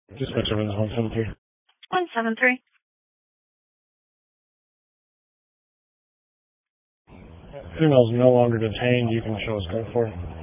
Dispatch Evans 173. 173. Female's no longer detained. You can show us code for it.